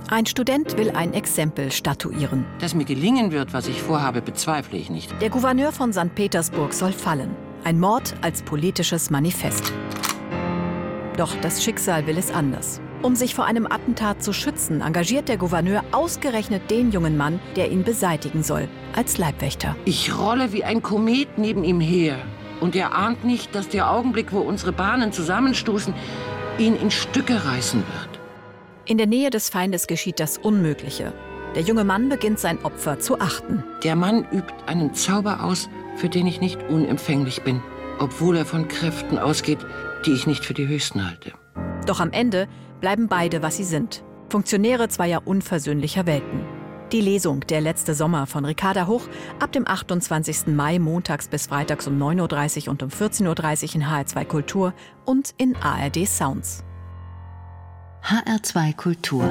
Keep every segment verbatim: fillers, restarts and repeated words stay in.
Ein Student will ein Exempel statuieren. Dass mir gelingen wird, was ich vorhabe, bezweifle ich nicht. Der Gouverneur von Sankt Petersburg soll fallen. Ein Mord als politisches Manifest. Doch das Schicksal will es anders. Um sich vor einem Attentat zu schützen, engagiert der Gouverneur ausgerechnet den jungen Mann, der ihn beseitigen soll, als Leibwächter. Ich rolle wie ein Komet neben ihm her. Und er ahnt nicht, dass der Augenblick, wo unsere Bahnen zusammenstoßen, ihn in Stücke reißen wird. In der Nähe des Feindes geschieht das Unmögliche. Der junge Mann beginnt sein Opfer zu achten. Der Mann übt einen Zauber aus, für den ich nicht unempfänglich bin, obwohl er von Kräften ausgeht, die ich nicht für die höchsten halte. Doch am Ende bleiben beide, was sie sind. Funktionäre zweier unversöhnlicher Welten. Die Lesung Der letzte Sommer von Ricarda Huch ab dem achtundzwanzigsten Mai montags bis freitags um neun Uhr dreißig und um vierzehn Uhr dreißig in H R zwei Kultur und in A R D Sounds. H R zwei Kultur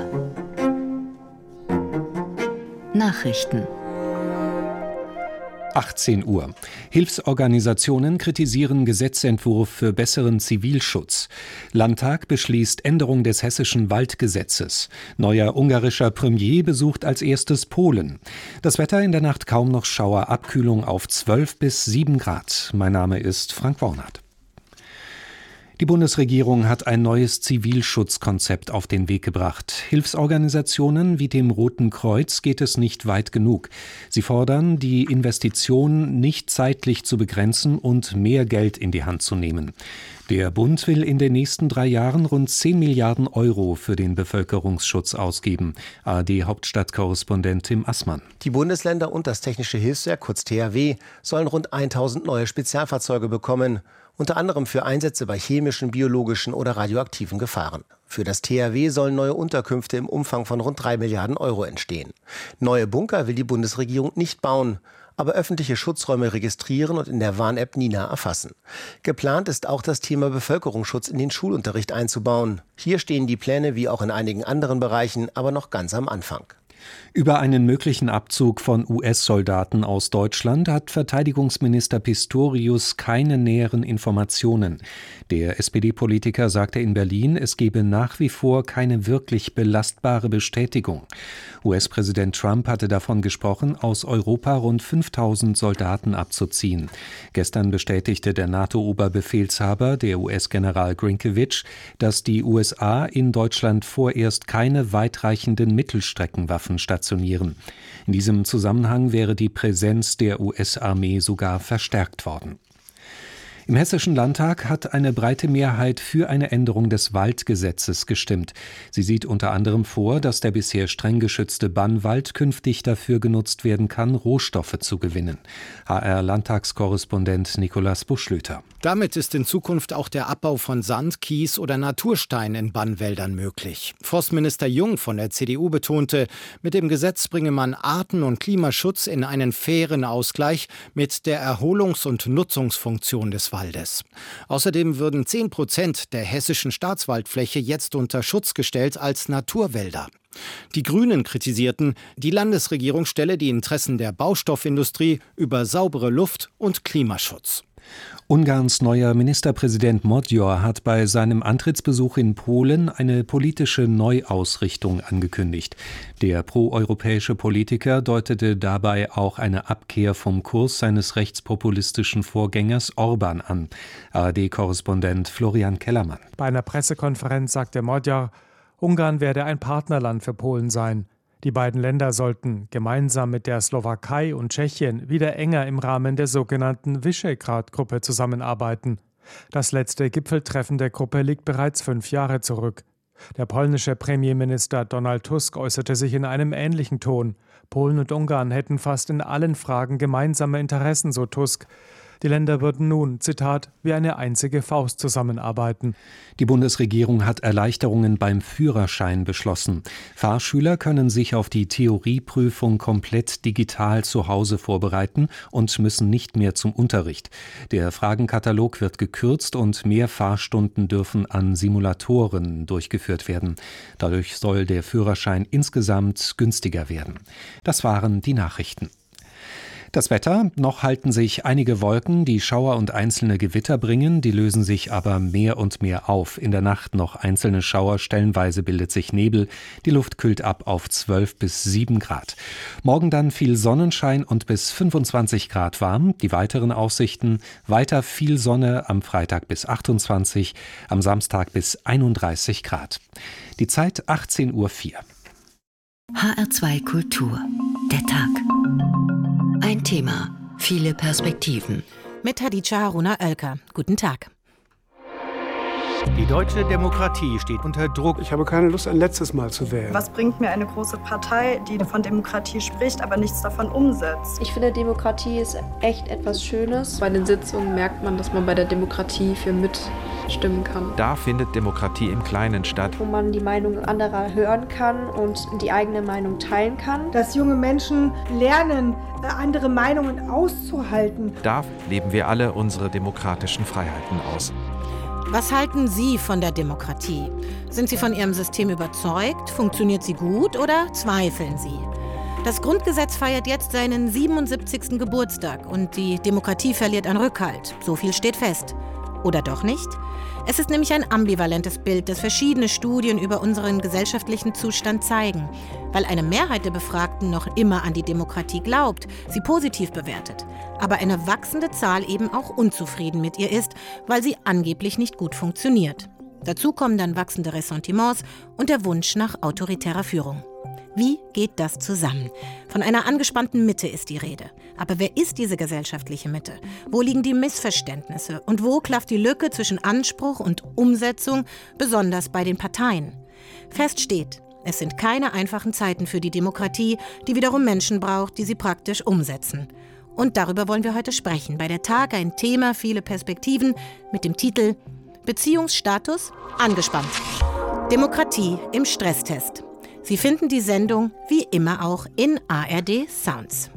Nachrichten achtzehn Uhr. Hilfsorganisationen kritisieren Gesetzentwurf für besseren Zivilschutz. Landtag beschließt Änderung des hessischen Waldgesetzes. Neuer ungarischer Premier besucht als erstes Polen. Das Wetter in der Nacht kaum noch Schauer, Abkühlung auf zwölf bis sieben Grad. Mein Name ist Frank Wornert. Die Bundesregierung hat ein neues Zivilschutzkonzept auf den Weg gebracht. Hilfsorganisationen wie dem Roten Kreuz geht es nicht weit genug. Sie fordern, die Investitionen nicht zeitlich zu begrenzen und mehr Geld in die Hand zu nehmen. Der Bund will in den nächsten drei Jahren rund zehn Milliarden Euro für den Bevölkerungsschutz ausgeben. A R D-Hauptstadtkorrespondent Tim Assmann. Die Bundesländer und das Technische Hilfswerk, kurz T H W, sollen rund tausend neue Spezialfahrzeuge bekommen. Unter anderem für Einsätze bei chemischen, biologischen oder radioaktiven Gefahren. Für das T H W sollen neue Unterkünfte im Umfang von rund drei Milliarden Euro entstehen. Neue Bunker will die Bundesregierung nicht bauen, aber öffentliche Schutzräume registrieren und in der Warn-App Nina erfassen. Geplant ist auch das Thema Bevölkerungsschutz in den Schulunterricht einzubauen. Hier stehen die Pläne wie auch in einigen anderen Bereichen aber noch ganz am Anfang. Über einen möglichen Abzug von U S-Soldaten aus Deutschland hat Verteidigungsminister Pistorius keine näheren Informationen. Der S P D-Politiker sagte in Berlin, es gebe nach wie vor keine wirklich belastbare Bestätigung. U S-Präsident Trump hatte davon gesprochen, aus Europa rund fünftausend Soldaten abzuziehen. Gestern bestätigte der NATO-Oberbefehlshaber, der U S-General Grinkiewicz, dass die U S A in Deutschland vorerst keine weitreichenden Mittelstreckenwaffen stationieren. In diesem Zusammenhang wäre die Präsenz der U S-Armee sogar verstärkt worden. Im Hessischen Landtag hat eine breite Mehrheit für eine Änderung des Waldgesetzes gestimmt. Sie sieht unter anderem vor, dass der bisher streng geschützte Bannwald künftig dafür genutzt werden kann, Rohstoffe zu gewinnen. H R-Landtagskorrespondent Nikolaus Buschlöter. Damit ist in Zukunft auch der Abbau von Sand, Kies oder Naturstein in Bannwäldern möglich. Forstminister Jung von der C D U betonte, mit dem Gesetz bringe man Arten- und Klimaschutz in einen fairen Ausgleich mit der Erholungs- und Nutzungsfunktion des Waldes. Außerdem würden zehn Prozent der hessischen Staatswaldfläche jetzt unter Schutz gestellt als Naturwälder. Die Grünen kritisierten, die Landesregierung stelle die Interessen der Baustoffindustrie über saubere Luft und Klimaschutz. Ungarns neuer Ministerpräsident Magyar hat bei seinem Antrittsbesuch in Polen eine politische Neuausrichtung angekündigt. Der proeuropäische Politiker deutete dabei auch eine Abkehr vom Kurs seines rechtspopulistischen Vorgängers Orbán an. A R D-Korrespondent Florian Kellermann. Bei einer Pressekonferenz sagte Magyar, Ungarn werde ein Partnerland für Polen sein. Die beiden Länder sollten gemeinsam mit der Slowakei und Tschechien wieder enger im Rahmen der sogenannten Visegrad-Gruppe zusammenarbeiten. Das letzte Gipfeltreffen der Gruppe liegt bereits fünf Jahre zurück. Der polnische Premierminister Donald Tusk äußerte sich in einem ähnlichen Ton. Polen und Ungarn hätten fast in allen Fragen gemeinsame Interessen, so Tusk. Die Länder würden nun, Zitat, wie eine einzige Faust zusammenarbeiten. Die Bundesregierung hat Erleichterungen beim Führerschein beschlossen. Fahrschüler können sich auf die Theorieprüfung komplett digital zu Hause vorbereiten und müssen nicht mehr zum Unterricht. Der Fragenkatalog wird gekürzt und mehr Fahrstunden dürfen an Simulatoren durchgeführt werden. Dadurch soll der Führerschein insgesamt günstiger werden. Das waren die Nachrichten. Das Wetter: Noch halten sich einige Wolken, die Schauer und einzelne Gewitter bringen, die lösen sich aber mehr und mehr auf. In der Nacht noch einzelne Schauer, stellenweise bildet sich Nebel. Die Luft kühlt ab auf zwölf bis sieben Grad. Morgen dann viel Sonnenschein und bis fünfundzwanzig Grad warm. Die weiteren Aussichten: weiter viel Sonne, am Freitag bis achtundzwanzig, am Samstag bis einunddreißig Grad. Die Zeit achtzehn Uhr vier. H R zwei Kultur. Der Tag. Ein Thema, viele Perspektiven. Mit Hadija Haruna Oelker. Guten Tag. Die deutsche Demokratie steht unter Druck. Ich habe keine Lust, ein letztes Mal zu wählen. Was bringt mir eine große Partei, die von Demokratie spricht, aber nichts davon umsetzt? Ich finde, Demokratie ist echt etwas Schönes. Bei den Sitzungen merkt man, dass man bei der Demokratie für mitstimmen kann. Da findet Demokratie im Kleinen statt. Wo man die Meinung anderer hören kann und die eigene Meinung teilen kann. Dass junge Menschen lernen, andere Meinungen auszuhalten. Da leben wir alle unsere demokratischen Freiheiten aus. Was halten Sie von der Demokratie? Sind Sie von Ihrem System überzeugt? Funktioniert sie gut oder zweifeln Sie? Das Grundgesetz feiert jetzt seinen siebenundsiebzigsten Geburtstag und die Demokratie verliert an Rückhalt. So viel steht fest. Oder doch nicht? Es ist nämlich ein ambivalentes Bild, das verschiedene Studien über unseren gesellschaftlichen Zustand zeigen. Weil eine Mehrheit der Befragten noch immer an die Demokratie glaubt, sie positiv bewertet. Aber eine wachsende Zahl eben auch unzufrieden mit ihr ist, weil sie angeblich nicht gut funktioniert. Dazu kommen dann wachsende Ressentiments und der Wunsch nach autoritärer Führung. Wie geht das zusammen? Von einer angespannten Mitte ist die Rede. Aber wer ist diese gesellschaftliche Mitte? Wo liegen die Missverständnisse? Und wo klafft die Lücke zwischen Anspruch und Umsetzung, besonders bei den Parteien? Fest steht, es sind keine einfachen Zeiten für die Demokratie, die wiederum Menschen braucht, die sie praktisch umsetzen. Und darüber wollen wir heute sprechen. Bei der Tag ein Thema, viele Perspektiven mit dem Titel Beziehungsstatus angespannt. Demokratie im Stresstest. Sie finden die Sendung wie immer auch in A R D Sounds.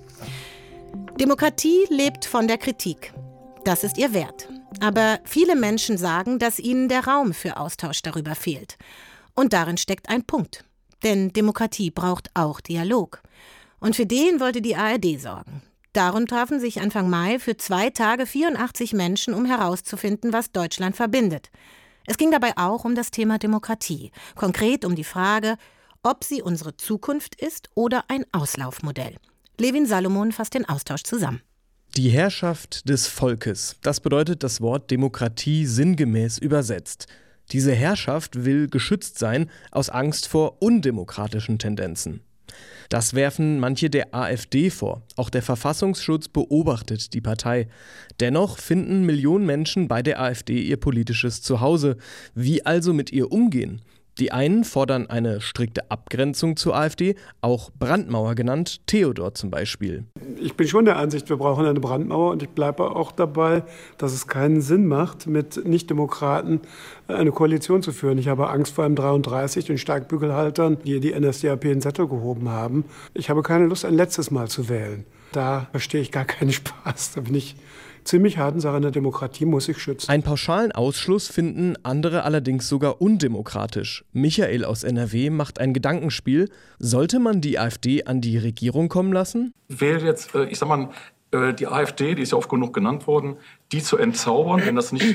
Demokratie lebt von der Kritik. Das ist ihr Wert. Aber viele Menschen sagen, dass ihnen der Raum für Austausch darüber fehlt. Und darin steckt ein Punkt. Denn Demokratie braucht auch Dialog. Und für den wollte die A R D sorgen. Darum trafen sich Anfang Mai für zwei Tage vierundachtzig Menschen, um herauszufinden, was Deutschland verbindet. Es ging dabei auch um das Thema Demokratie. Konkret um die Frage, ob sie unsere Zukunft ist oder ein Auslaufmodell. Levin Salomon fasst den Austausch zusammen. Die Herrschaft des Volkes, das bedeutet das Wort Demokratie sinngemäß übersetzt. Diese Herrschaft will geschützt sein aus Angst vor undemokratischen Tendenzen. Das werfen manche der AfD vor. Auch der Verfassungsschutz beobachtet die Partei. Dennoch finden Millionen Menschen bei der AfD ihr politisches Zuhause. Wie also mit ihr umgehen? Die einen fordern eine strikte Abgrenzung zur AfD, auch Brandmauer genannt, Theodor zum Beispiel. Ich bin schon der Ansicht, wir brauchen eine Brandmauer und ich bleibe auch dabei, dass es keinen Sinn macht, mit Nichtdemokraten eine Koalition zu führen. Ich habe Angst vor M dreiunddreißig, den Steigbügelhaltern, die die N S D A P in den Sattel gehoben haben. Ich habe keine Lust, ein letztes Mal zu wählen. Da verstehe ich gar keinen Spaß. Da bin ich ziemlich hart und sage, eine Demokratie muss sich schützen. Einen pauschalen Ausschluss finden andere allerdings sogar undemokratisch. Michael aus N R W macht ein Gedankenspiel. Sollte man die AfD an die Regierung kommen lassen? Ich wähle jetzt, ich sag mal, die AfD, die ist ja oft genug genannt worden, die zu entzaubern, wenn das nicht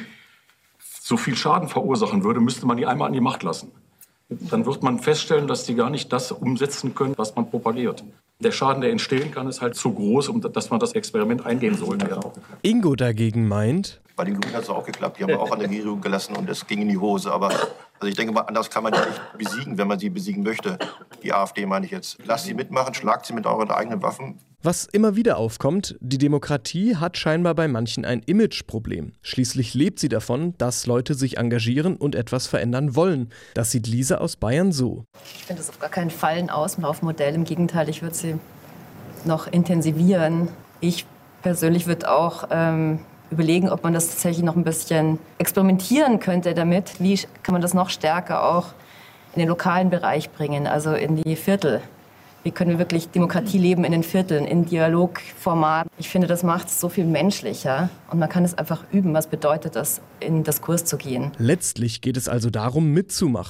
so viel Schaden verursachen würde, müsste man die einmal an die Macht lassen. Dann wird man feststellen, dass die gar nicht das umsetzen können, was man propagiert. Der Schaden, der entstehen kann, ist halt zu groß, um dass man das Experiment eingehen sollte. Ja. Ingo dagegen meint: Bei den Grünen hat es auch geklappt. Die haben wir auch an der Regierung gelassen und es ging in die Hose. Aber also ich denke mal, anders kann man die nicht besiegen, wenn man sie besiegen möchte. Die AfD meine ich jetzt. Lasst sie mitmachen, schlagt sie mit euren eigenen Waffen. Was immer wieder aufkommt, die Demokratie hat scheinbar bei manchen ein Imageproblem. Schließlich lebt sie davon, dass Leute sich engagieren und etwas verändern wollen. Das sieht Lisa aus Bayern so. Ich finde das auf gar keinen Fall ein Auslaufmodell. Im Gegenteil, ich würde sie noch intensivieren. Ich persönlich würde auch ähm, überlegen, ob man das tatsächlich noch ein bisschen experimentieren könnte damit. Wie kann man das noch stärker auch in den lokalen Bereich bringen, also in die Viertel. Wie können wir wirklich Demokratie leben in den Vierteln, in Dialogformaten? Ich finde, das macht es so viel menschlicher und man kann es einfach üben. Was bedeutet das, in Diskurs zu gehen? Letztlich geht es also darum, mitzumachen.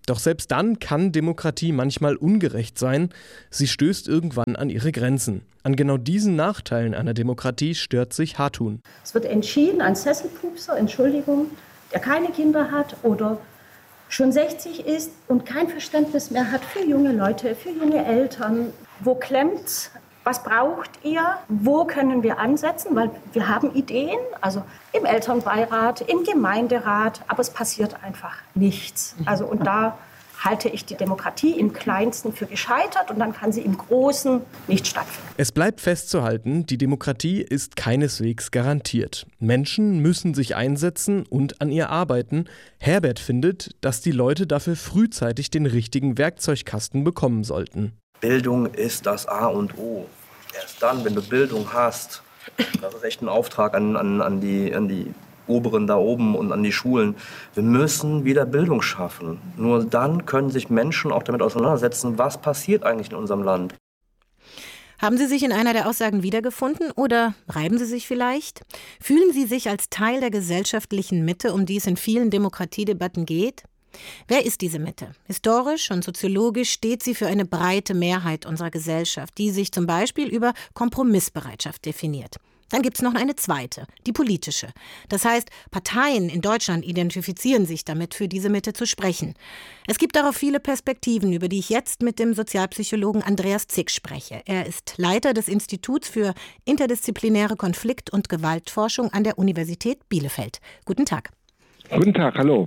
Doch selbst dann kann Demokratie manchmal ungerecht sein. Sie stößt irgendwann an ihre Grenzen. An genau diesen Nachteilen einer Demokratie stört sich Hartun. Es wird entschieden, ein Sesselpupser, Entschuldigung, der keine Kinder hat oder schon sechzig ist und kein Verständnis mehr hat für junge Leute, für junge Eltern. Wo klemmt's? Was braucht ihr? Wo können wir ansetzen? Weil wir haben Ideen, also im Elternbeirat, im Gemeinderat, aber es passiert einfach nichts. Also und da halte ich die Demokratie im Kleinsten für gescheitert und dann kann sie im Großen nicht stattfinden. Es bleibt festzuhalten, die Demokratie ist keineswegs garantiert. Menschen müssen sich einsetzen und an ihr arbeiten. Herbert findet, dass die Leute dafür frühzeitig den richtigen Werkzeugkasten bekommen sollten. Bildung ist das A und O. Erst dann, wenn du Bildung hast, das ist echt ein Auftrag an, an, an, die, an die Oberen da oben und an die Schulen. Wir müssen wieder Bildung schaffen. Nur dann können sich Menschen auch damit auseinandersetzen, was passiert eigentlich in unserem Land. Haben Sie sich in einer der Aussagen wiedergefunden oder reiben Sie sich vielleicht? Fühlen Sie sich als Teil der gesellschaftlichen Mitte, um die es in vielen Demokratiedebatten geht? Wer ist diese Mitte? Historisch und soziologisch steht sie für eine breite Mehrheit unserer Gesellschaft, die sich zum Beispiel über Kompromissbereitschaft definiert. Dann gibt es noch eine zweite, die politische. Das heißt, Parteien in Deutschland identifizieren sich damit, für diese Mitte zu sprechen. Es gibt darauf viele Perspektiven, über die ich jetzt mit dem Sozialpsychologen Andreas Zick spreche. Er ist Leiter des Instituts für interdisziplinäre Konflikt- und Gewaltforschung an der Universität Bielefeld. Guten Tag. Guten Tag, hallo.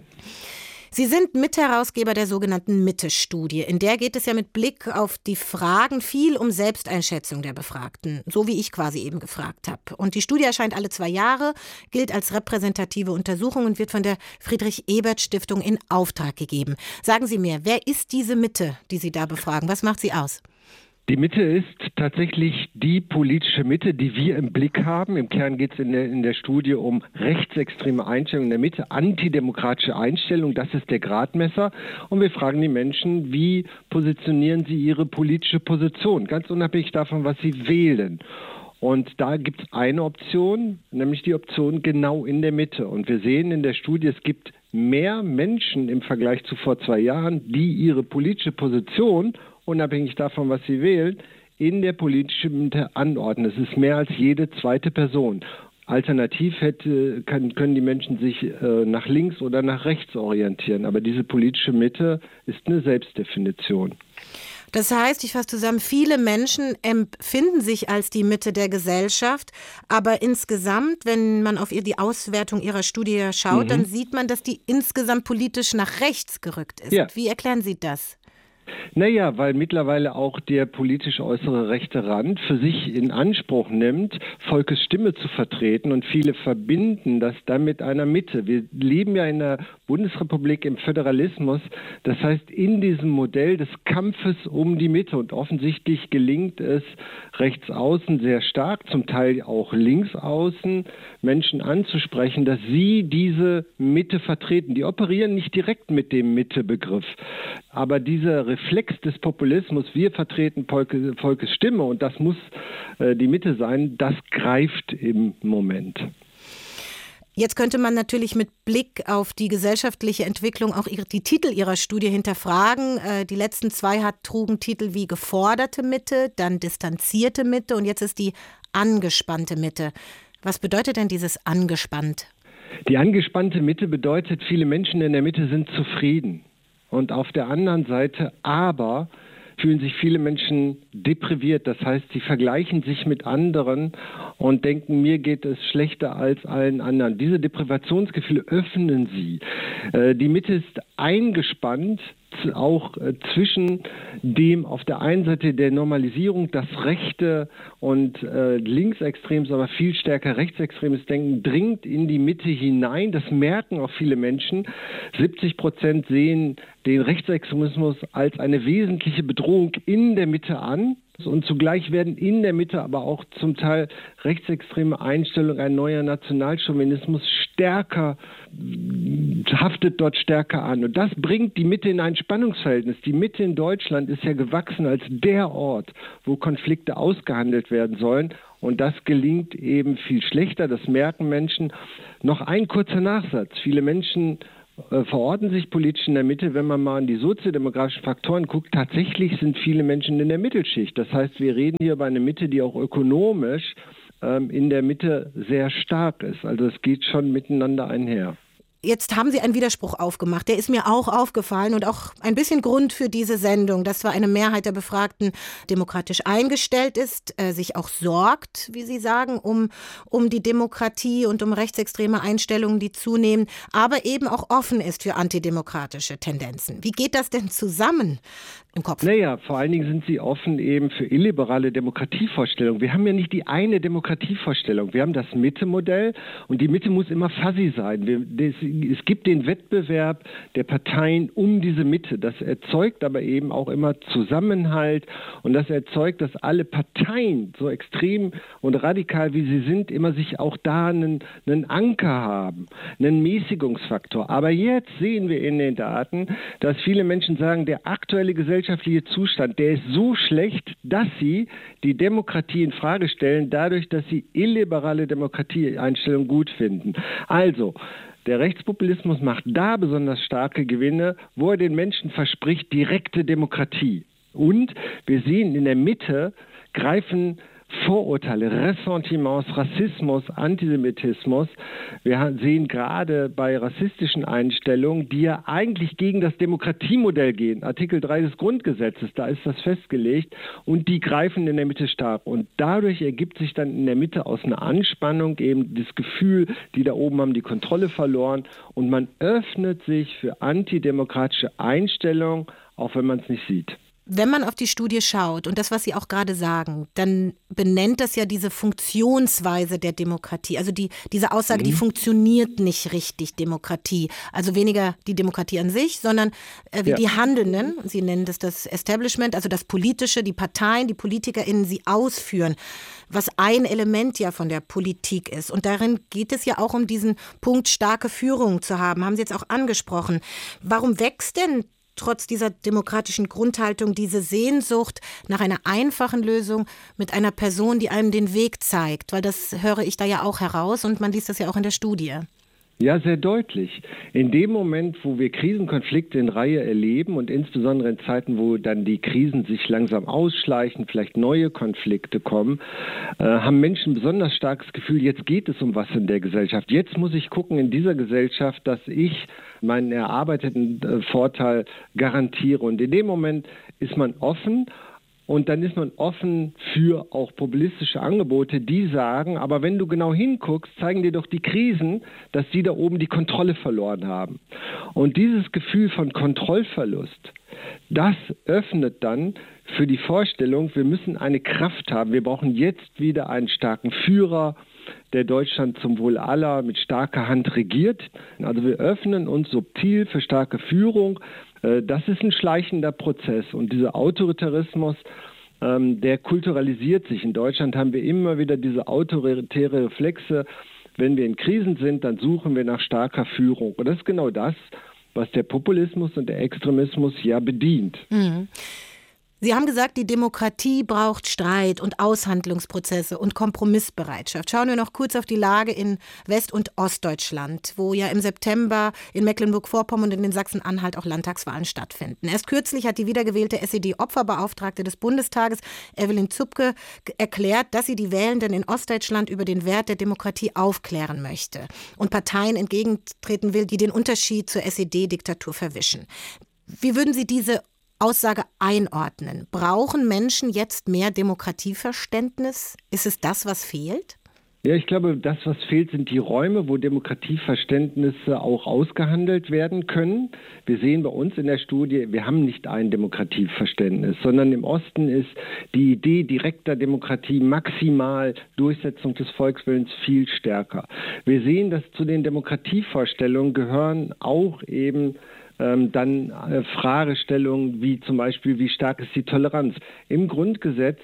Sie sind Mitherausgeber der sogenannten Mitte-Studie. In der geht es ja mit Blick auf die Fragen viel um Selbsteinschätzung der Befragten, so wie ich quasi eben gefragt habe. Und die Studie erscheint alle zwei Jahre, gilt als repräsentative Untersuchung und wird von der Friedrich-Ebert-Stiftung in Auftrag gegeben. Sagen Sie mir, wer ist diese Mitte, die Sie da befragen? Was macht sie aus? Die Mitte ist tatsächlich die politische Mitte, die wir im Blick haben. Im Kern geht es in der, in der Studie um rechtsextreme Einstellungen in der Mitte, antidemokratische Einstellungen, das ist der Gradmesser. Und wir fragen die Menschen, wie positionieren sie ihre politische Position, ganz unabhängig davon, was sie wählen. Und da gibt es eine Option, nämlich die Option genau in der Mitte. Und wir sehen in der Studie, es gibt mehr Menschen im Vergleich zu vor zwei Jahren, die ihre politische Position, unabhängig davon, was sie wählen, in der politischen Mitte anordnen. Es ist mehr als jede zweite Person. Alternativ hätte, kann, können die Menschen sich äh, nach links oder nach rechts orientieren. Aber diese politische Mitte ist eine Selbstdefinition. Das heißt, ich fasse zusammen, viele Menschen empfinden sich als die Mitte der Gesellschaft, aber insgesamt, wenn man auf die Auswertung ihrer Studie schaut, mhm. dann sieht man, dass die insgesamt politisch nach rechts gerückt ist. Ja. Wie erklären Sie das? Naja, weil mittlerweile auch der politisch äußere rechte Rand für sich in Anspruch nimmt, Volkes Stimme zu vertreten, und viele verbinden das dann mit einer Mitte. Wir leben ja in der Bundesrepublik im Föderalismus, das heißt in diesem Modell des Kampfes um die Mitte, und offensichtlich gelingt es rechts außen sehr stark, zum Teil auch links außen, Menschen anzusprechen, dass sie diese Mitte vertreten. Die operieren nicht direkt mit dem Mitte-Begriff, aber dieser Reflex des Populismus, wir vertreten Volke, Volkes Stimme und das muss äh, die Mitte sein, das greift im Moment. Jetzt könnte man natürlich mit Blick auf die gesellschaftliche Entwicklung auch ihre, die Titel Ihrer Studie hinterfragen. Äh, die letzten zwei hat, trugen Titel wie geforderte Mitte, dann distanzierte Mitte und jetzt ist die angespannte Mitte. Was bedeutet denn dieses angespannt? Die angespannte Mitte bedeutet, viele Menschen in der Mitte sind zufrieden. Und auf der anderen Seite aber fühlen sich viele Menschen depriviert. Das heißt, sie vergleichen sich mit anderen und denken, mir geht es schlechter als allen anderen. Diese Deprivationsgefühle öffnen sie. Äh, die Mitte ist eingespannt, auch äh, zwischen dem auf der einen Seite der Normalisierung, das rechte und äh, linksextremes, aber viel stärker rechtsextremes Denken dringt in die Mitte hinein. Das merken auch viele Menschen. siebzig Prozent sehen den Rechtsextremismus als eine wesentliche Bedrohung in der Mitte an. Und zugleich werden in der Mitte aber auch zum Teil rechtsextreme Einstellungen, ein neuer Nationalchauvinismus stärker, haftet dort stärker an. Und das bringt die Mitte in ein Spannungsverhältnis. Die Mitte in Deutschland ist ja gewachsen als der Ort, wo Konflikte ausgehandelt werden sollen. Und das gelingt eben viel schlechter, das merken Menschen. Noch ein kurzer Nachsatz. Viele Menschen äh, verorten sich politisch in der Mitte. Wenn man mal an die soziodemografischen Faktoren guckt, tatsächlich sind viele Menschen in der Mittelschicht. Das heißt, wir reden hier über eine Mitte, die auch ökonomisch ähm, in der Mitte sehr stark ist. Also es geht schon miteinander einher. Jetzt haben Sie einen Widerspruch aufgemacht. Der ist mir auch aufgefallen und auch ein bisschen Grund für diese Sendung, dass zwar eine Mehrheit der Befragten demokratisch eingestellt ist, äh, sich auch sorgt, wie Sie sagen, um, um die Demokratie und um rechtsextreme Einstellungen, die zunehmen, aber eben auch offen ist für antidemokratische Tendenzen. Wie geht das denn zusammen im Kopf? Naja, vor allen Dingen sind sie offen eben für illiberale Demokratievorstellungen. Wir haben ja nicht die eine Demokratievorstellung. Wir haben das Mitte-Modell und die Mitte muss immer fuzzy sein. Wir, das, es gibt den Wettbewerb der Parteien um diese Mitte. Das erzeugt aber eben auch immer Zusammenhalt und das erzeugt, dass alle Parteien, so extrem und radikal wie sie sind, immer sich auch da einen, einen Anker haben, einen Mäßigungsfaktor. Aber jetzt sehen wir in den Daten, dass viele Menschen sagen, der aktuelle gesellschaftliche Zustand, der ist so schlecht, dass sie die Demokratie in Frage stellen, dadurch, dass sie illiberale Demokratieeinstellungen gut finden. Also, der Rechtspopulismus macht da besonders starke Gewinne, wo er den Menschen verspricht direkte Demokratie. Und wir sehen in der Mitte greifen Vorurteile, Ressentiments, Rassismus, Antisemitismus. Wir sehen gerade bei rassistischen Einstellungen, die ja eigentlich gegen das Demokratiemodell gehen. Artikel drei des Grundgesetzes, da ist das festgelegt und die greifen in der Mitte stark. Und dadurch ergibt sich dann in der Mitte aus einer Anspannung eben das Gefühl, die da oben haben die Kontrolle verloren und man öffnet sich für antidemokratische Einstellungen, auch wenn man es nicht sieht. Wenn man auf die Studie schaut und das, was Sie auch gerade sagen, dann benennt das ja diese Funktionsweise der Demokratie. Also die, diese Aussage, mhm. die funktioniert nicht richtig, Demokratie. Also weniger die Demokratie an sich, sondern äh, wie ja. die Handelnden, Sie nennen das das Establishment, also das Politische, die Parteien, die PolitikerInnen sie ausführen, was ein Element ja von der Politik ist. Und darin geht es ja auch um diesen Punkt, starke Führung zu haben. Haben Sie jetzt auch angesprochen. Warum wächst denn trotz dieser demokratischen Grundhaltung diese Sehnsucht nach einer einfachen Lösung mit einer Person, die einem den Weg zeigt? Weil das höre ich da ja auch heraus und man liest das ja auch in der Studie. Ja, sehr deutlich. In dem Moment, wo wir Krisenkonflikte in Reihe erleben und insbesondere in Zeiten, wo dann die Krisen sich langsam ausschleichen, vielleicht neue Konflikte kommen, äh, haben Menschen besonders starkes Gefühl, jetzt geht es um was in der Gesellschaft. Jetzt muss ich gucken in dieser Gesellschaft, dass ich meinen erarbeiteten äh, Vorteil garantiere. Und in dem Moment ist man offen. Und dann ist man offen für auch populistische Angebote, die sagen, aber wenn du genau hinguckst, zeigen dir doch die Krisen, dass die da oben die Kontrolle verloren haben. Und dieses Gefühl von Kontrollverlust, das öffnet dann für die Vorstellung, wir müssen eine Kraft haben. Wir brauchen jetzt wieder einen starken Führer, der Deutschland zum Wohl aller mit starker Hand regiert. Also wir öffnen uns subtil für starke Führung. Das ist ein schleichender Prozess und dieser Autoritarismus, ähm, der kulturalisiert sich. In Deutschland haben wir immer wieder diese autoritäre Reflexe. Wenn wir in Krisen sind, dann suchen wir nach starker Führung. Und das ist genau das, was der Populismus und der Extremismus ja bedient. Mhm. Sie haben gesagt, die Demokratie braucht Streit und Aushandlungsprozesse und Kompromissbereitschaft. Schauen wir noch kurz auf die Lage in West- und Ostdeutschland, wo ja im September in Mecklenburg-Vorpommern und in Sachsen-Anhalt auch Landtagswahlen stattfinden. Erst kürzlich hat die wiedergewählte S E D-Opferbeauftragte des Bundestages, Evelyn Zupke, erklärt, dass sie die Wählenden in Ostdeutschland über den Wert der Demokratie aufklären möchte und Parteien entgegentreten will, die den Unterschied zur S E D-Diktatur verwischen. Wie würden Sie diese Aussage einordnen? Brauchen Menschen jetzt mehr Demokratieverständnis? Ist es das, was fehlt? Ja, ich glaube, das, was fehlt, sind die Räume, wo Demokratieverständnisse auch ausgehandelt werden können. Wir sehen bei uns in der Studie, wir haben nicht ein Demokratieverständnis, sondern im Osten ist die Idee direkter Demokratie, maximal Durchsetzung des Volkswillens viel stärker. Wir sehen, dass zu den Demokratievorstellungen gehören auch eben Ähm, dann äh, Fragestellungen wie zum Beispiel, wie stark ist die Toleranz? Im Grundgesetz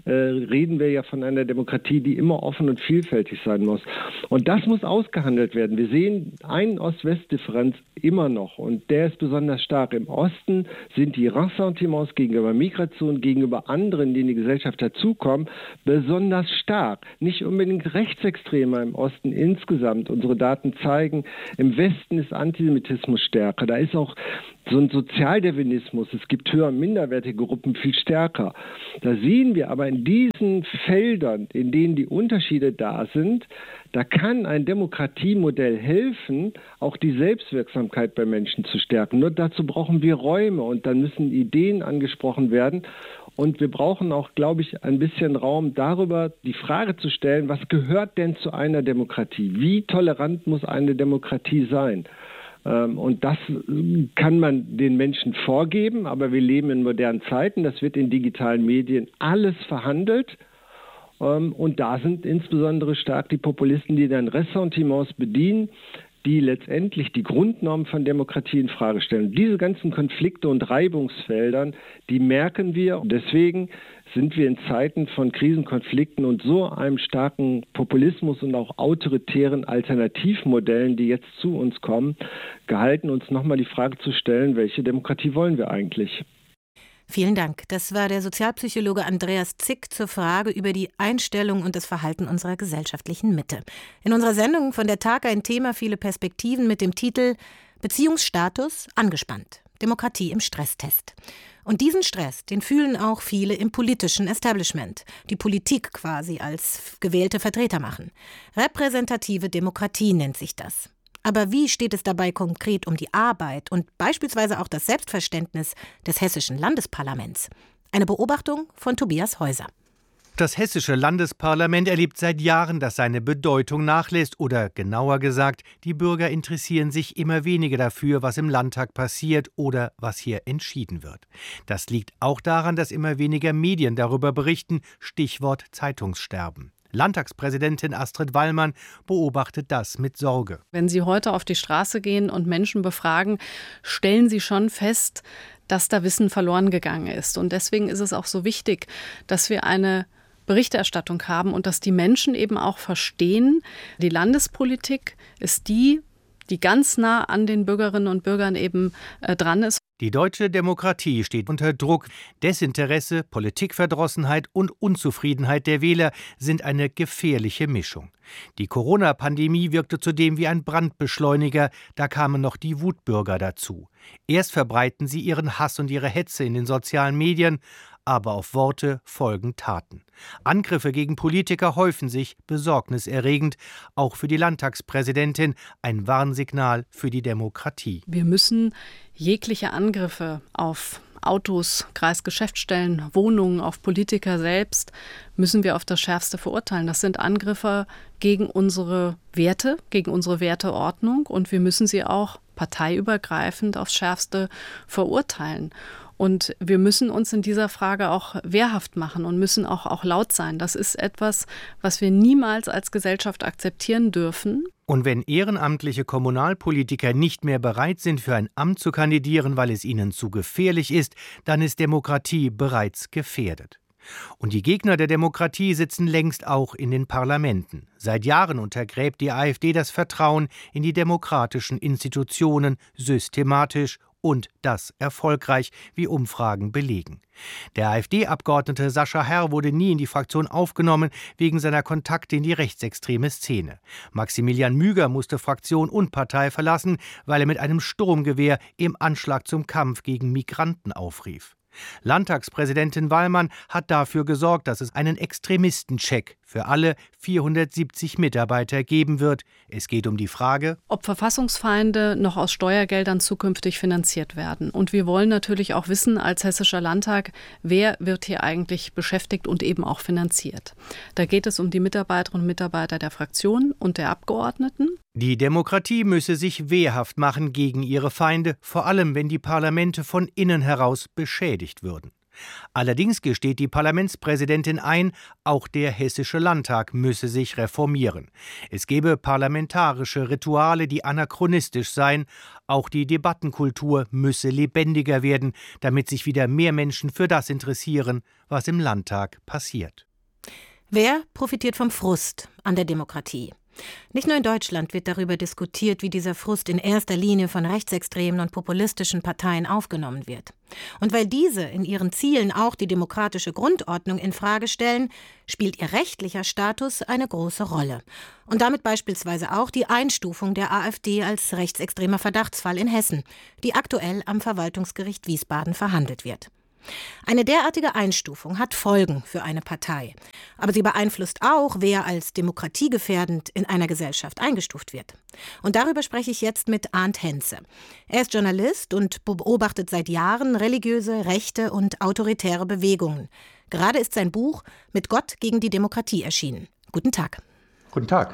äh, reden wir ja von einer Demokratie, die immer offen und vielfältig sein muss. Und das muss ausgehandelt werden. Wir sehen einen Ost-West-Differenz immer noch und der ist besonders stark. Im Osten sind die Ressentiments gegenüber Migration, gegenüber anderen, die in die Gesellschaft dazukommen, besonders stark. Nicht unbedingt Rechtsextreme im Osten insgesamt. Unsere Daten zeigen, im Westen ist Antisemitismus stärker. Da ist auch so ein Sozialdarwinismus. Es gibt höher- und minderwertige Gruppen viel stärker. Da sehen wir aber in diesen Feldern, in denen die Unterschiede da sind, da kann ein Demokratiemodell helfen, auch die Selbstwirksamkeit bei Menschen zu stärken. Nur dazu brauchen wir Räume und dann müssen Ideen angesprochen werden. Und wir brauchen auch, glaube ich, ein bisschen Raum darüber, die Frage zu stellen, was gehört denn zu einer Demokratie? Wie tolerant muss eine Demokratie sein? Und das kann man den Menschen vorgeben, aber wir leben in modernen Zeiten. Das wird in digitalen Medien alles verhandelt. Und da sind insbesondere stark die Populisten, die dann Ressentiments bedienen, die letztendlich die Grundnormen von Demokratie in Frage stellen. Diese ganzen Konflikte und Reibungsfeldern, die merken wir. Deswegen sind wir in Zeiten von Krisenkonflikten und so einem starken Populismus und auch autoritären Alternativmodellen, die jetzt zu uns kommen, gehalten, uns nochmal die Frage zu stellen, welche Demokratie wollen wir eigentlich? Vielen Dank. Das war der Sozialpsychologe Andreas Zick zur Frage über die Einstellung und das Verhalten unserer gesellschaftlichen Mitte. In unserer Sendung von der Tag ein Thema, viele Perspektiven mit dem Titel Beziehungsstatus angespannt. Demokratie im Stresstest. Und diesen Stress, den fühlen auch viele im politischen Establishment, die Politik quasi als gewählte Vertreter machen. Repräsentative Demokratie nennt sich das. Aber wie steht es dabei konkret um die Arbeit und beispielsweise auch das Selbstverständnis des hessischen Landesparlaments? Eine Beobachtung von Tobias Häuser. Das hessische Landesparlament erlebt seit Jahren, dass seine Bedeutung nachlässt oder genauer gesagt, die Bürger interessieren sich immer weniger dafür, was im Landtag passiert oder was hier entschieden wird. Das liegt auch daran, dass immer weniger Medien darüber berichten, Stichwort Zeitungssterben. Landtagspräsidentin Astrid Wallmann beobachtet das mit Sorge. Wenn Sie heute auf die Straße gehen und Menschen befragen, stellen Sie schon fest, dass da Wissen verloren gegangen ist. Und deswegen ist es auch so wichtig, dass wir eine Berichterstattung haben und dass die Menschen eben auch verstehen, die Landespolitik ist die, die ganz nah an den Bürgerinnen und Bürgern eben äh, dran ist. Die deutsche Demokratie steht unter Druck. Desinteresse, Politikverdrossenheit und Unzufriedenheit der Wähler sind eine gefährliche Mischung. Die Corona-Pandemie wirkte zudem wie ein Brandbeschleuniger, da kamen noch die Wutbürger dazu. Erst verbreiten sie ihren Hass und ihre Hetze in den sozialen Medien, aber auf Worte folgen Taten. Angriffe gegen Politiker häufen sich, besorgniserregend, auch für die Landtagspräsidentin ein Warnsignal für die Demokratie. Wir müssen jegliche Angriffe auf Autos, Kreisgeschäftsstellen, Wohnungen, auf Politiker selbst, müssen wir auf das Schärfste verurteilen. Das sind Angriffe gegen unsere Werte, gegen unsere Werteordnung und wir müssen sie auch parteiübergreifend aufs Schärfste verurteilen. Und wir müssen uns in dieser Frage auch wehrhaft machen und müssen auch, auch laut sein. Das ist etwas, was wir niemals als Gesellschaft akzeptieren dürfen. Und wenn ehrenamtliche Kommunalpolitiker nicht mehr bereit sind, für ein Amt zu kandidieren, weil es ihnen zu gefährlich ist, dann ist Demokratie bereits gefährdet. Und die Gegner der Demokratie sitzen längst auch in den Parlamenten. Seit Jahren untergräbt die AfD das Vertrauen in die demokratischen Institutionen systematisch und das erfolgreich, wie Umfragen belegen. Der AfD-Abgeordnete Sascha Herr wurde nie in die Fraktion aufgenommen, wegen seiner Kontakte in die rechtsextreme Szene. Maximilian Müger musste Fraktion und Partei verlassen, weil er mit einem Sturmgewehr im Anschlag zum Kampf gegen Migranten aufrief. Landtagspräsidentin Wallmann hat dafür gesorgt, dass es einen Extremistencheck für alle vierhundertsiebzig Mitarbeiter geben wird. Es geht um die Frage, ob Verfassungsfeinde noch aus Steuergeldern zukünftig finanziert werden. Und wir wollen natürlich auch wissen, als Hessischer Landtag, wer wird hier eigentlich beschäftigt und eben auch finanziert. Da geht es um die Mitarbeiterinnen und Mitarbeiter der Fraktion und der Abgeordneten. Die Demokratie müsse sich wehrhaft machen gegen ihre Feinde, vor allem wenn die Parlamente von innen heraus beschädigt würden. Allerdings gesteht die Parlamentspräsidentin ein, auch der Hessische Landtag müsse sich reformieren. Es gebe parlamentarische Rituale, die anachronistisch seien. Auch die Debattenkultur müsse lebendiger werden, damit sich wieder mehr Menschen für das interessieren, was im Landtag passiert. Wer profitiert vom Frust an der Demokratie? Nicht nur in Deutschland wird darüber diskutiert, wie dieser Frust in erster Linie von rechtsextremen und populistischen Parteien aufgenommen wird. Und weil diese in ihren Zielen auch die demokratische Grundordnung in Frage stellen, spielt ihr rechtlicher Status eine große Rolle. Und damit beispielsweise auch die Einstufung der AfD als rechtsextremer Verdachtsfall in Hessen, die aktuell am Verwaltungsgericht Wiesbaden verhandelt wird. Eine derartige Einstufung hat Folgen für eine Partei. Aber sie beeinflusst auch, wer als demokratiegefährdend in einer Gesellschaft eingestuft wird. Und darüber spreche ich jetzt mit Arndt Henze. Er ist Journalist und beobachtet seit Jahren religiöse, rechte und autoritäre Bewegungen. Gerade ist sein Buch »Mit Gott gegen die Demokratie« erschienen. Guten Tag. Guten Tag.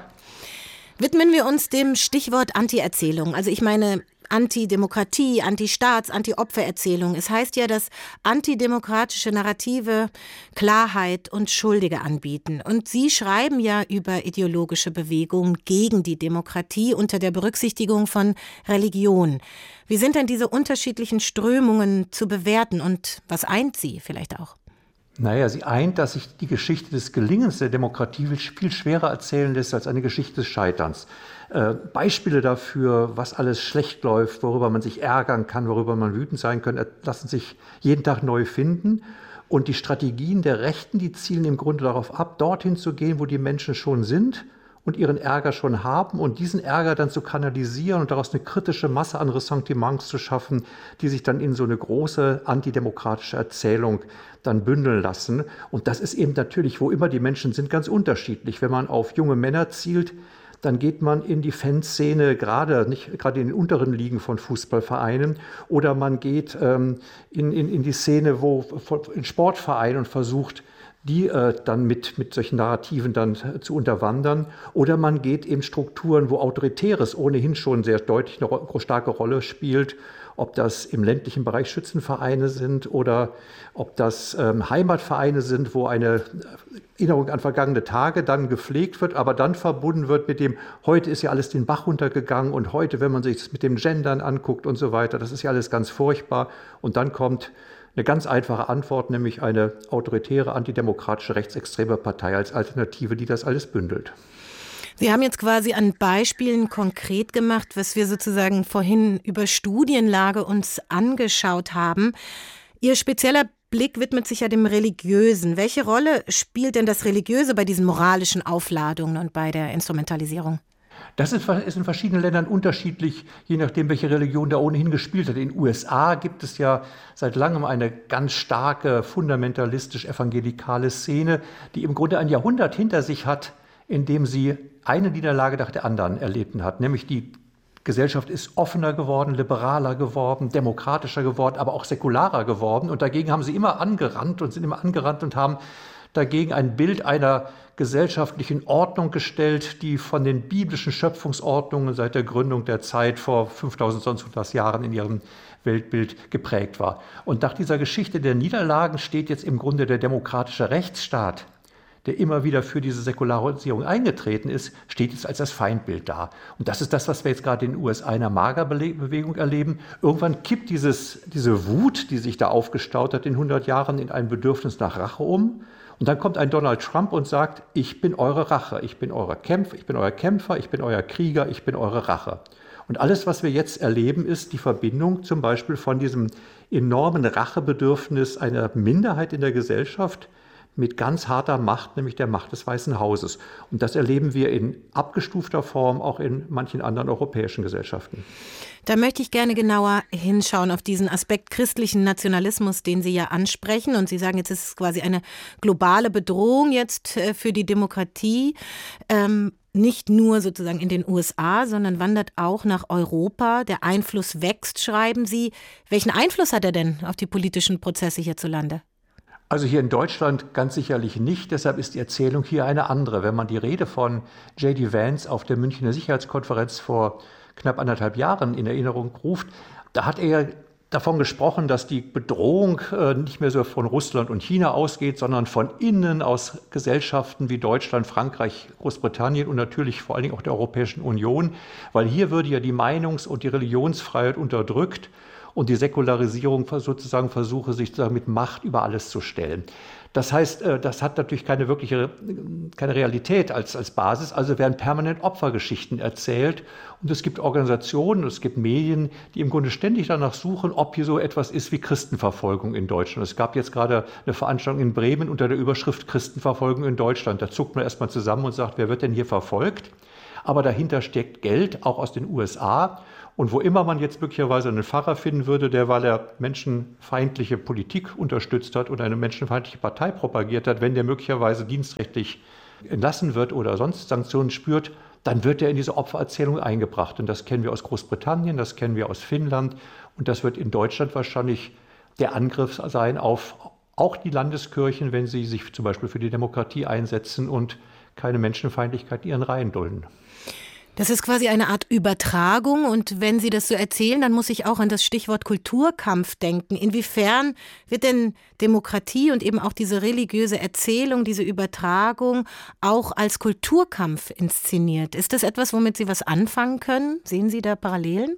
Widmen wir uns dem Stichwort Anti-Erzählung. Also ich meine Antidemokratie, Anti-Staats-, Anti-Opfer-Erzählung. Es heißt ja, dass antidemokratische Narrative Klarheit und Schuldige anbieten. Und Sie schreiben ja über ideologische Bewegungen gegen die Demokratie unter der Berücksichtigung von Religion. Wie sind denn diese unterschiedlichen Strömungen zu bewerten und was eint sie vielleicht auch? Naja, sie eint, dass sich die Geschichte des Gelingens der Demokratie viel schwerer erzählen lässt als eine Geschichte des Scheiterns. Äh, Beispiele dafür, was alles schlecht läuft, worüber man sich ärgern kann, worüber man wütend sein kann, lassen sich jeden Tag neu finden. Und die Strategien der Rechten, die zielen im Grunde darauf ab, dorthin zu gehen, wo die Menschen schon sind und ihren Ärger schon haben und diesen Ärger dann zu kanalisieren und daraus eine kritische Masse an Ressentiments zu schaffen, die sich dann in so eine große antidemokratische Erzählung dann bündeln lassen. Und das ist eben natürlich, wo immer die Menschen sind, ganz unterschiedlich. Wenn man auf junge Männer zielt, dann geht man in die Fanszene, gerade nicht gerade in den unteren Ligen von Fußballvereinen, oder man geht ähm, in, in, in die Szene, wo in Sportvereinen und versucht, die äh, dann mit, mit solchen Narrativen dann äh, zu unterwandern. Oder man geht in Strukturen, wo Autoritäres ohnehin schon sehr deutlich eine ro- starke Rolle spielt, ob das im ländlichen Bereich Schützenvereine sind oder ob das ähm, Heimatvereine sind, wo eine Erinnerung an vergangene Tage dann gepflegt wird, aber dann verbunden wird mit dem, heute ist ja alles den Bach runtergegangen und heute, wenn man sich das mit dem Gendern anguckt und so weiter, das ist ja alles ganz furchtbar. Und dann kommt eine ganz einfache Antwort, nämlich eine autoritäre, antidemokratische, rechtsextreme Partei als Alternative, die das alles bündelt. Sie haben jetzt quasi an Beispielen konkret gemacht, was wir sozusagen vorhin über Studienlage uns angeschaut haben. Ihr spezieller Blick widmet sich ja dem Religiösen. Welche Rolle spielt denn das Religiöse bei diesen moralischen Aufladungen und bei der Instrumentalisierung? Das ist in verschiedenen Ländern unterschiedlich, je nachdem, welche Religion da ohnehin gespielt hat. In den U S A gibt es ja seit langem eine ganz starke, fundamentalistisch-evangelikale Szene, die im Grunde ein Jahrhundert hinter sich hat, in dem sie eine Niederlage nach der anderen erlitten hat. Nämlich die Gesellschaft ist offener geworden, liberaler geworden, demokratischer geworden, aber auch säkularer geworden. Und dagegen haben sie immer angerannt und sind immer angerannt und haben dagegen ein Bild einer gesellschaftlichen Ordnung gestellt, die von den biblischen Schöpfungsordnungen seit der Gründung der Zeit vor fünftausend sonst was Jahren in ihrem Weltbild geprägt war. Und nach dieser Geschichte der Niederlagen steht jetzt im Grunde der demokratische Rechtsstaat, der immer wieder für diese Säkularisierung eingetreten ist, steht jetzt als das Feindbild da. Und das ist das, was wir jetzt gerade in den U S A in der Magerbewegung erleben. Irgendwann kippt dieses, diese Wut, die sich da aufgestaut hat in hundert Jahren, in ein Bedürfnis nach Rache um. Und dann kommt ein Donald Trump und sagt, ich bin eure Rache, ich bin euer Kämpfer, ich bin euer Kämpfer, ich bin euer Krieger, ich bin eure Rache. Und alles, was wir jetzt erleben, ist die Verbindung zum Beispiel von diesem enormen Rachebedürfnis einer Minderheit in der Gesellschaft mit ganz harter Macht, nämlich der Macht des Weißen Hauses. Und das erleben wir in abgestufter Form auch in manchen anderen europäischen Gesellschaften. Da möchte ich gerne genauer hinschauen auf diesen Aspekt christlichen Nationalismus, den Sie ja ansprechen. Und Sie sagen, jetzt ist es quasi eine globale Bedrohung jetzt für die Demokratie. Ähm, nicht nur sozusagen in den U S A, sondern wandert auch nach Europa. Der Einfluss wächst, schreiben Sie. Welchen Einfluss hat er denn auf die politischen Prozesse hierzulande? Also hier in Deutschland ganz sicherlich nicht, deshalb ist die Erzählung hier eine andere. Wenn man die Rede von J D Vance auf der Münchner Sicherheitskonferenz vor knapp anderthalb Jahren in Erinnerung ruft, da hat er davon gesprochen, dass die Bedrohung äh, nicht mehr so von Russland und China ausgeht, sondern von innen aus Gesellschaften wie Deutschland, Frankreich, Großbritannien und natürlich vor allen Dingen auch der Europäischen Union, weil hier würde ja die Meinungs- und die Religionsfreiheit unterdrückt und die Säkularisierung sozusagen versuche, sich mit Macht über alles zu stellen. Das heißt, das hat natürlich keine wirkliche, keine Realität als, als Basis, also werden permanent Opfergeschichten erzählt und es gibt Organisationen, es gibt Medien, die im Grunde ständig danach suchen, ob hier so etwas ist wie Christenverfolgung in Deutschland. Es gab jetzt gerade eine Veranstaltung in Bremen unter der Überschrift Christenverfolgung in Deutschland. Da zuckt man erstmal zusammen und sagt, wer wird denn hier verfolgt? Aber dahinter steckt Geld, auch aus den U S A. Und wo immer man jetzt möglicherweise einen Pfarrer finden würde, der, weil er menschenfeindliche Politik unterstützt hat oder eine menschenfeindliche Partei propagiert hat, wenn der möglicherweise dienstrechtlich entlassen wird oder sonst Sanktionen spürt, dann wird er in diese Opfererzählung eingebracht. Und das kennen wir aus Großbritannien, das kennen wir aus Finnland. Und das wird in Deutschland wahrscheinlich der Angriff sein auf auch die Landeskirchen, wenn sie sich zum Beispiel für die Demokratie einsetzen und keine Menschenfeindlichkeit in ihren Reihen dulden. Das ist quasi eine Art Übertragung und wenn Sie das so erzählen, dann muss ich auch an das Stichwort Kulturkampf denken. Inwiefern wird denn Demokratie und eben auch diese religiöse Erzählung, diese Übertragung auch als Kulturkampf inszeniert? Ist das etwas, womit Sie was anfangen können? Sehen Sie da Parallelen?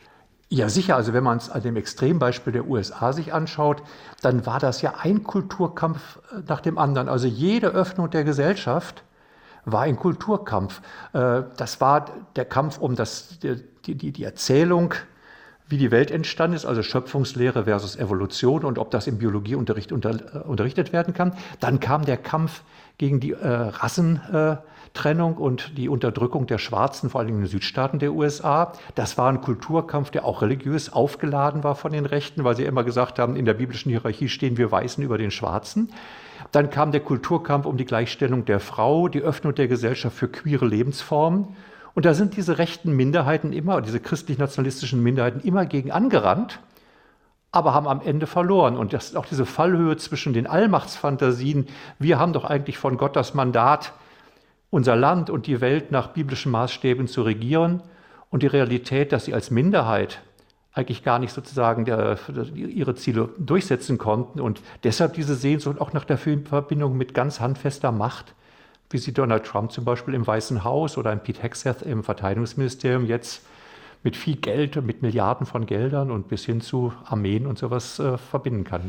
Ja, sicher. Also wenn man es an dem Extrembeispiel der U S A sich anschaut, dann war das ja ein Kulturkampf nach dem anderen. Also jede Öffnung der Gesellschaft war ein Kulturkampf. Das war der Kampf um das, die, die, die Erzählung, wie die Welt entstanden ist, also Schöpfungslehre versus Evolution und ob das im Biologieunterricht unter, unterrichtet werden kann. Dann kam der Kampf gegen die äh, Rassentrennung und die Unterdrückung der Schwarzen, vor allem in den Südstaaten der U S A. Das war ein Kulturkampf, der auch religiös aufgeladen war von den Rechten, weil sie immer gesagt haben, in der biblischen Hierarchie stehen wir Weißen über den Schwarzen. Dann kam der Kulturkampf um die Gleichstellung der Frau, die Öffnung der Gesellschaft für queere Lebensformen. Und da sind diese rechten Minderheiten immer, diese christlich-nationalistischen Minderheiten immer gegen angerannt, aber haben am Ende verloren. Und das ist auch diese Fallhöhe zwischen den Allmachtsfantasien. Wir haben doch eigentlich von Gott das Mandat, unser Land und die Welt nach biblischen Maßstäben zu regieren. Und die Realität, dass sie als Minderheit eigentlich gar nicht sozusagen der, ihre Ziele durchsetzen konnten. Und deshalb diese Sehnsucht auch nach der Verbindung mit ganz handfester Macht, wie sie Donald Trump zum Beispiel im Weißen Haus oder ein Pete Hegseth im Verteidigungsministerium jetzt mit viel Geld, mit Milliarden von Geldern und bis hin zu Armeen und sowas äh, verbinden kann.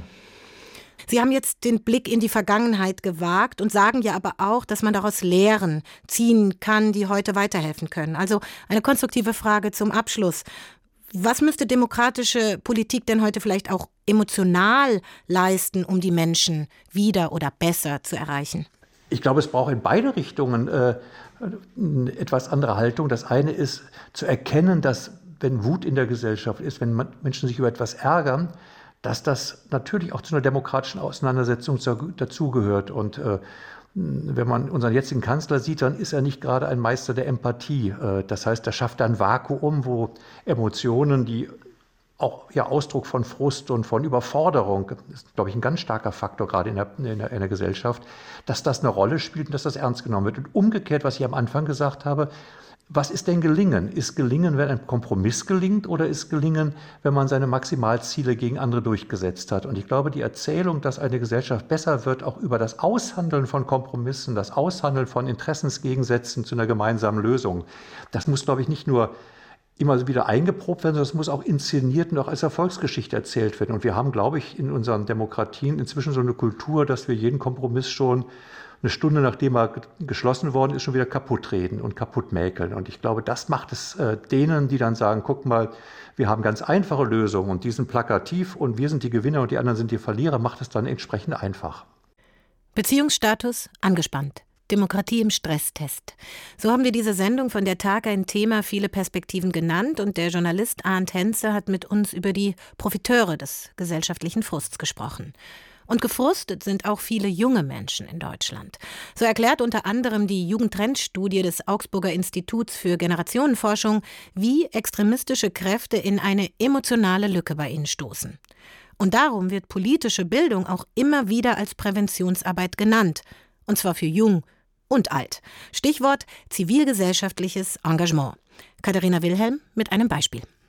Sie haben jetzt den Blick in die Vergangenheit gewagt und sagen ja aber auch, dass man daraus Lehren ziehen kann, die heute weiterhelfen können. Also eine konstruktive Frage zum Abschluss. Was müsste demokratische Politik denn heute vielleicht auch emotional leisten, um die Menschen wieder oder besser zu erreichen? Ich glaube, es braucht in beide Richtungen äh, eine etwas andere Haltung. Das eine ist zu erkennen, dass wenn Wut in der Gesellschaft ist, wenn man, Menschen sich über etwas ärgern, dass das natürlich auch zu einer demokratischen Auseinandersetzung dazugehört. Und äh, wenn man unseren jetzigen Kanzler sieht, dann ist er nicht gerade ein Meister der Empathie. Äh, das heißt, er schafft ein Vakuum, wo Emotionen, die auch ja, Ausdruck von Frust und von Überforderung, ist, glaube ich, ein ganz starker Faktor gerade in der, in, der, in der Gesellschaft, dass das eine Rolle spielt und dass das ernst genommen wird. Und umgekehrt, was ich am Anfang gesagt habe, was ist denn Gelingen? Ist Gelingen, wenn ein Kompromiss gelingt, oder ist Gelingen, wenn man seine Maximalziele gegen andere durchgesetzt hat? Und ich glaube, die Erzählung, dass eine Gesellschaft besser wird, auch über das Aushandeln von Kompromissen, das Aushandeln von Interessensgegensätzen zu einer gemeinsamen Lösung, das muss, glaube ich, nicht nur immer wieder eingeprobt werden, sondern es muss auch inszeniert und auch als Erfolgsgeschichte erzählt werden. Und wir haben, glaube ich, in unseren Demokratien inzwischen so eine Kultur, dass wir jeden Kompromiss schon eine Stunde, nachdem er geschlossen worden ist, schon wieder kaputt reden und kaputt mäkeln. Und ich glaube, das macht es äh, denen, die dann sagen, guck mal, wir haben ganz einfache Lösungen und die sind plakativ und wir sind die Gewinner und die anderen sind die Verlierer, macht es dann entsprechend einfach. Beziehungsstatus angespannt. Demokratie im Stresstest. So haben wir diese Sendung von der Tag ein Thema viele Perspektiven genannt und der Journalist Arndt Henze hat mit uns über die Profiteure des gesellschaftlichen Frusts gesprochen. Und gefrustet sind auch viele junge Menschen in Deutschland. So erklärt unter anderem die Jugendtrendstudie des Augsburger Instituts für Generationenforschung, wie extremistische Kräfte in eine emotionale Lücke bei ihnen stoßen. Und darum wird politische Bildung auch immer wieder als Präventionsarbeit genannt. Und zwar für jung und alt. Stichwort zivilgesellschaftliches Engagement. Katharina Wilhelm mit einem Beispiel.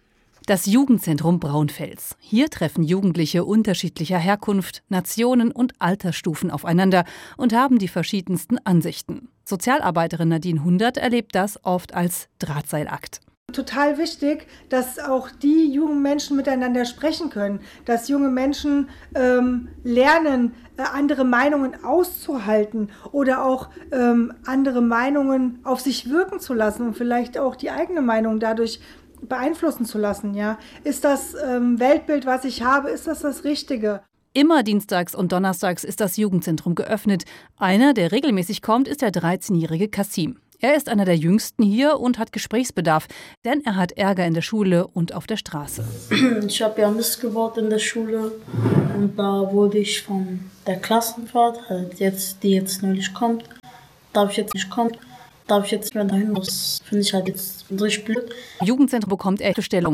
Das Jugendzentrum Braunfels. Hier treffen Jugendliche unterschiedlicher Herkunft, Nationen und Altersstufen aufeinander und haben die verschiedensten Ansichten. Sozialarbeiterin Nadine Hundert erlebt das oft als Drahtseilakt. Total wichtig, dass auch die jungen Menschen miteinander sprechen können, dass junge Menschen ähm, lernen, äh, andere Meinungen auszuhalten oder auch ähm, andere Meinungen auf sich wirken zu lassen und vielleicht auch die eigene Meinung dadurch beeinflussen zu lassen. Ja? Ist das ähm, Weltbild, was ich habe, ist das das Richtige? Immer dienstags und donnerstags ist das Jugendzentrum geöffnet. Einer, der regelmäßig kommt, ist der dreizehnjährige Kasim. Er ist einer der Jüngsten hier und hat Gesprächsbedarf, denn er hat Ärger in der Schule und auf der Straße. Ich habe ja Mist gebaut in der Schule und da wurde ich von der Klassenfahrt, halt jetzt, die jetzt neulich kommt, darf ich jetzt nicht kommen, darf ich jetzt nicht mehr dahin. Das finde ich halt jetzt richtig blöd. Jugendzentrum bekommt echte Stellung.